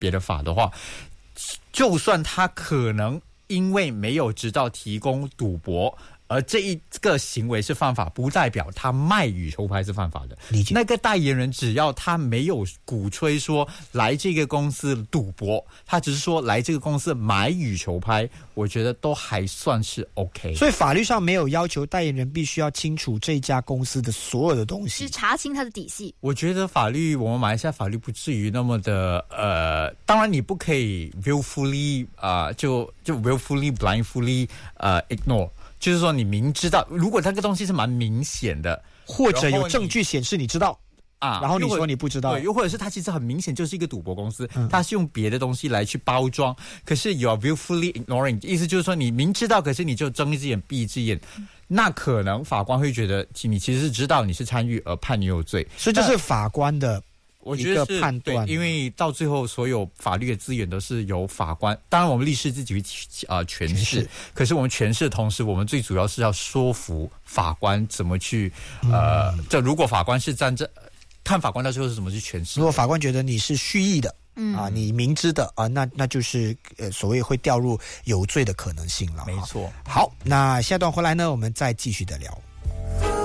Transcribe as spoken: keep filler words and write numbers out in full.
别的法的话，就算他可能因为没有执照提供赌博，而这一个行为是犯法，不代表他卖羽球拍是犯法的。 理解。 那个代言人只要他没有鼓吹说来这个公司赌博，他只是说来这个公司买羽球拍，我觉得都还算是 OK。 所以法律上没有要求代言人必须要清楚这家公司的所有的东西， 是查清他的底细。 我觉得法律，我们马来西亚法律不至于那么的呃，当然你不可以 willfully 啊、呃，就就 willfully blindfully 呃 ignore。就是说，你明知道，如果这个东西是蛮明显的， 或者有证据显示你知道啊，然后你说你不知道， 对，又或者是它其实很明显就是一个赌博公司， 嗯、 它是用别的东西来去包装，可是 you are willfully ignoring， 意思就是说你明知道，可是你就睁一只眼闭一只眼，嗯、那可能法官会觉得你其实是知道你是参与而判你有罪， 所以这是法官的。 我觉得是判断，因为到最后所有法律的资源都是由法官，当然我们律师自己去呃诠释，可是我们诠释的同时，我们最主要是要说服法官怎么去呃，这、嗯、如果法官是站在看法官到最后是怎么去诠释， 如果法官觉得你是蓄意的。 嗯啊，你明知的啊，那那就是呃所谓会掉入有罪的可能性了。 没错。 好，那下段回来呢，我们再继续的聊。